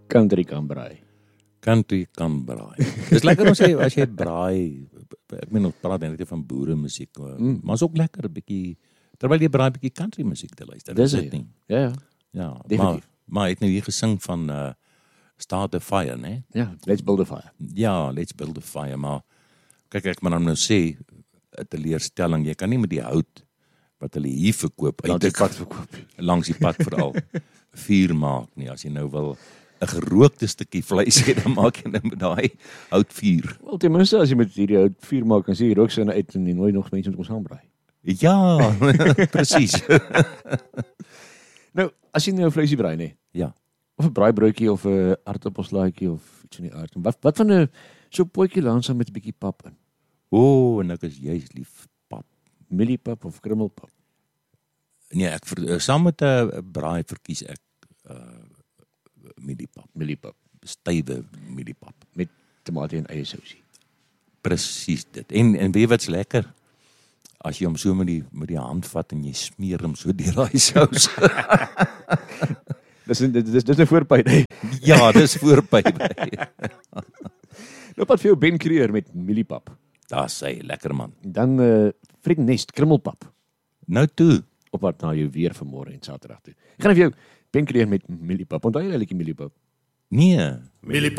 Country kan braai. Country kan braai. Dis lekker as jy braai. Ek meen, ons praat net van boere musiek, maar is ook lekker 'n bietjie terwyl jy braai 'n bietjie country musiek te luister. Dis dit hy. nie. Ja, Ja, definitief. maar hy het nou hier gesing van Start a Fire, né? ja. Let's build a fire. Ja, let's build a fire, maar kyk, ek moet nou sê 'n teleurstelling, jy kan nie met die hout wat hulle hier verkoop Langs die pad verkoop. langs die pad veral vuur maak nie. As jy nou wil 'n gerookte stukkie vleis hê, dan maak jy nou met daai houtvuur. Wel, ten minste as jy met hierdie hout vuur maak, dan sien jy rook sy uit en jy nooi nog mense om ons saambraai. Ja, presies. Nou, as jy nou 'n vleisie braai, nê? Ja. Of 'n braaibroodjie of 'n aardappelslaaitjie of iets in die aard. Wat van 'n so potjie langsaam met 'n bietjie pap in? En ek is juist lief pap. Mieliepap of krummelpap? Nee, saam met 'n braai verkies ek mieliepap. Mieliepap Stywe mieliepap. met tamatie en eie sousie. Presies dit. En weet jy wat's lekker? As jy hom so met die hand vat en jy smeer hom so deur daai sous. Dis 'n voorpy, hè. Ja, dis voorby by. Nou wat vir jou Ben Creer met mieliepap. Daar sê lekker man. Dan Friednest krummelpap. Nou toe. Op wat na jou weer vanmôre en Saterdag toe. Ek gaan vir jou Ben Creer met mieliepap. Onthou jy 'n liedjie mieliepap? Nee.